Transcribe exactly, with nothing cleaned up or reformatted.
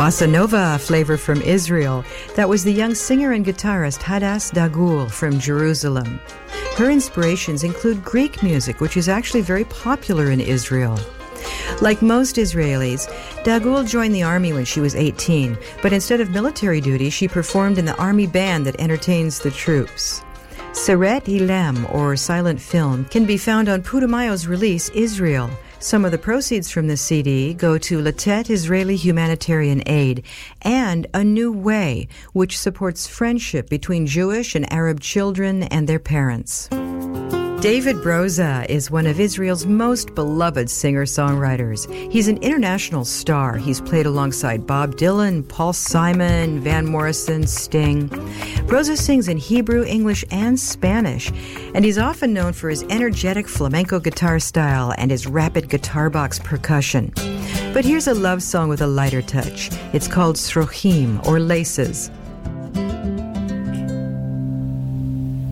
Bossa Nova flavor from Israel. That was the young singer and guitarist Hadass Dagul from Jerusalem. Her inspirations include Greek music, which is actually very popular in Israel. Like most Israelis, Dagul joined the army when she was eighteen, but instead of military duty, she performed in the army band that entertains the troops. Seret Ilem, or Silent Film, can be found on Putumayo's release, Israel. Some of the proceeds from the C D go to Latet Israeli Humanitarian Aid and A New Way, which supports friendship between Jewish and Arab children and their parents. David Broza is one of Israel's most beloved singer-songwriters. He's an international star. He's played alongside Bob Dylan, Paul Simon, Van Morrison, Sting. Broza sings in Hebrew, English, and Spanish, and he's often known for his energetic flamenco guitar style and his rapid guitar box percussion. But here's a love song with a lighter touch. It's called Srochim, or Laces.